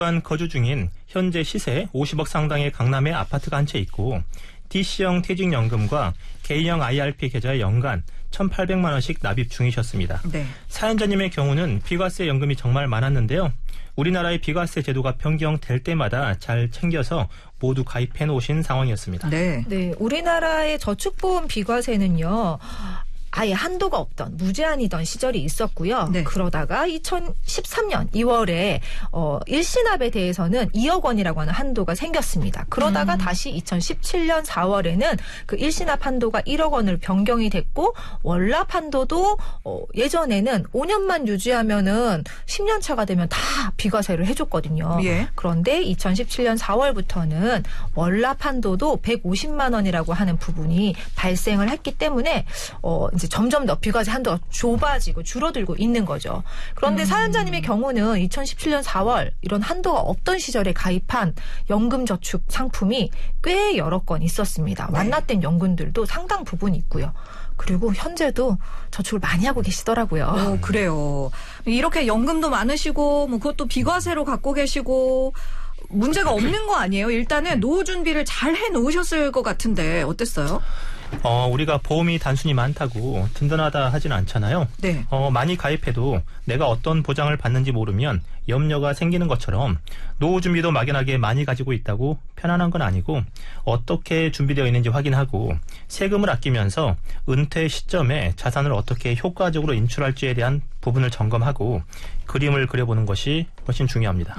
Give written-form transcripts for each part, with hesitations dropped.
또한 거주 중인 현재 시세 50억 상당의 강남에 아파트가 한 채 있고 DC형 퇴직연금과 개인형 IRP 계좌에 연간 1,800만 원씩 납입 중이셨습니다. 네. 사연자님의 경우는 비과세 연금이 정말 많았는데요. 우리나라의 비과세 제도가 변경될 때마다 잘 챙겨서 모두 가입해 놓으신 상황이었습니다. 네. 네, 우리나라의 저축보험 비과세는요. 아예 한도가 없던 무제한이던 시절이 있었고요. 네. 그러다가 2013년 2월에 일시납에 대해서는 2억 원이라고 하는 한도가 생겼습니다. 그러다가 다시 2017년 4월에는 그 일시납 한도가 1억 원을 변경이 됐고 월납 한도도 예전에는 5년만 유지하면은 10년 차가 되면 다 비과세를 해줬거든요. 예. 그런데 2017년 4월부터는 월납 한도도 150만 원이라고 하는 부분이 발생을 했기 때문에 이제 점점 더 비과세 한도가 좁아지고 줄어들고 있는 거죠. 그런데 사연자님의 경우는 2017년 4월 이런 한도가 없던 시절에 가입한 연금저축 상품이 꽤 여러 건 있었습니다. 네. 완납된 연금들도 상당 부분 있고요. 그리고 현재도 저축을 많이 하고 계시더라고요. 그래요. 이렇게 연금도 많으시고 뭐 그것도 비과세로 갖고 계시고 문제가 없는 거 아니에요? 일단은 노후 준비를 잘 해놓으셨을 것 같은데 어땠어요? 우리가 보험이 단순히 많다고 든든하다 하진 않잖아요. 네. 많이 가입해도 내가 어떤 보장을 받는지 모르면 염려가 생기는 것처럼 노후 준비도 막연하게 많이 가지고 있다고 편안한 건 아니고 어떻게 준비되어 있는지 확인하고 세금을 아끼면서 은퇴 시점에 자산을 어떻게 효과적으로 인출할지에 대한 부분을 점검하고 그림을 그려보는 것이 훨씬 중요합니다.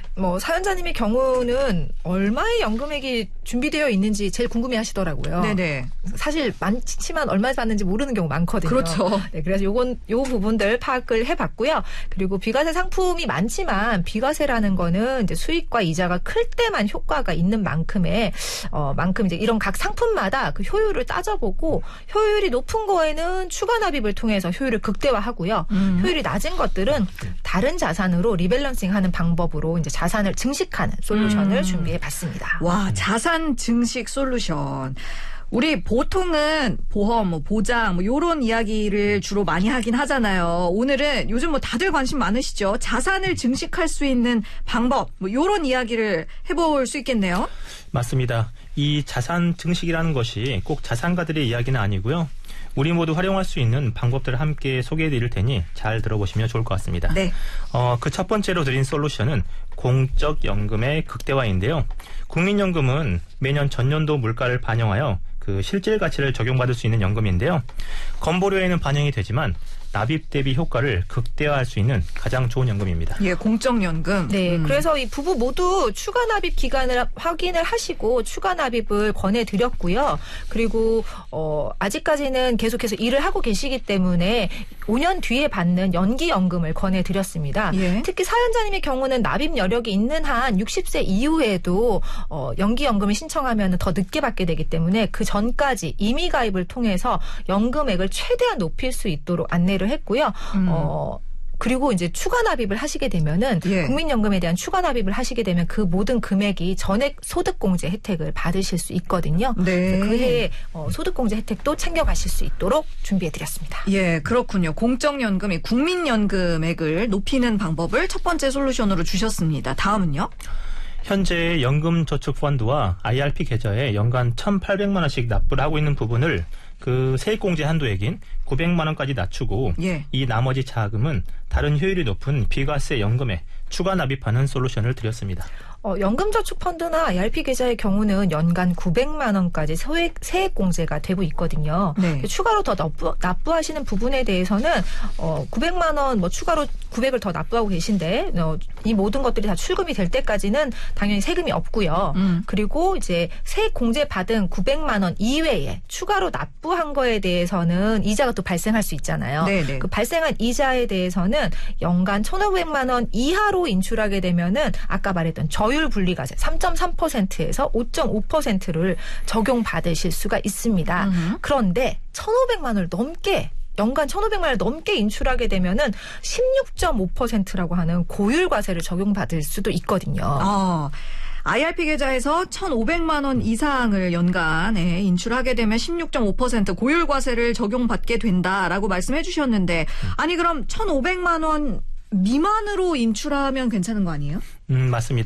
사연자님의 경우는 얼마의 연금액이 준비되어 있는지 제일 궁금해하시더라고요. 네네. 사실 많지만 얼마 받는지 모르는 경우 많거든요. 그렇죠. 네, 그래서 요 부분들 파악을 해봤고요. 그리고 비과세 상품이 많지만 비과세라는 거는 이제 수익과 이자가 클 때만 효과가 있는 만큼 이제 이런 각 상품마다 그 효율을 따져보고 효율이 높은 거에는 추가 납입을 통해서 효율을 극대화하고요. 효율이 낮은 것들은 다른 자산으로 리밸런싱하는 방법으로 이제 자산을 증식하는 솔루션을 준비해봤습니다. 와, 자산 증식 솔루션. 우리 보통은 보험, 보장, 요런 이야기를 주로 많이 하긴 하잖아요. 오늘은 요즘 다들 관심 많으시죠? 자산을 증식할 수 있는 방법, 요런 이야기를 해볼 수 있겠네요. 맞습니다. 이 자산 증식이라는 것이 꼭 자산가들의 이야기는 아니고요. 우리 모두 활용할 수 있는 방법들을 함께 소개해드릴 테니 잘 들어보시면 좋을 것 같습니다. 네. 그 첫 번째로 드린 솔루션은 공적연금의 극대화인데요. 국민연금은 매년 전년도 물가를 반영하여 그 실질 가치를 적용받을 수 있는 연금인데요. 건보료에는 반영이 되지만 납입 대비 효과를 극대화할 수 있는 가장 좋은 연금입니다. 예, 공적연금. 네, 그래서 이 부부 모두 추가 납입 기간을 확인을 하시고 추가 납입을 권해드렸고요. 그리고 아직까지는 계속해서 일을 하고 계시기 때문에 5년 뒤에 받는 연기연금을 권해드렸습니다. 예. 특히 사연자님의 경우는 납입 여력이 있는 한 60세 이후에도 연기연금을 신청하면 더 늦게 받게 되기 때문에 그 전까지 임의 가입을 통해서 연금액을 최대한 높일 수 있도록 안내를 했고요. 그리고 이제 추가 납입을 하시게 되면은 예. 국민연금에 대한 추가 납입을 하시게 되면 그 모든 금액이 전액 소득공제 혜택을 받으실 수 있거든요. 네. 그해 소득공제 혜택도 챙겨가실 수 있도록 준비해드렸습니다. 예, 그렇군요. 공적연금이 국민연금액을 높이는 방법을 첫 번째 솔루션으로 주셨습니다. 다음은요? 현재 연금저축펀드와 IRP 계좌에 연간 1,800만 원씩 납부를 하고 있는 부분을 그 세액공제 한도액인 900만 원까지 낮추고 예. 이 나머지 자금은 다른 효율이 높은 비과세 연금에 추가 납입하는 솔루션을 드렸습니다. 연금저축펀드나 IRP 계좌의 경우는 연간 900만 원까지 세액공제가 되고 있거든요. 네. 추가로 더 납부하시는 부분에 대해서는 900만 원 추가로 900을 더 납부하고 계신데 이 모든 것들이 다 출금이 될 때까지는 당연히 세금이 없고요. 그리고 이제 세액공제 받은 900만 원 이외에 추가로 납부한 거에 대해서는 이자가 또 발생할 수 있잖아요. 네네. 그 발생한 이자에 대해서는 연간 1,500만 원 이하로 인출하게 되면은 아까 말했던 저율 분리과세 3.3%에서 5.5%를 적용받으실 수가 있습니다. 그런데 1,500만 원을 넘게 연간 1,500만 원을 넘게 인출하게 되면은 16.5%라고 하는 고율과세를 적용받을 수도 있거든요. IRP 계좌에서 1,500만 원 이상을 연간에 인출하게 되면 16.5% 고율과세를 적용받게 된다라고 말씀해 주셨는데 아니 그럼 1,500만 원 미만으로 인출하면 괜찮은 거 아니에요? 맞습니다.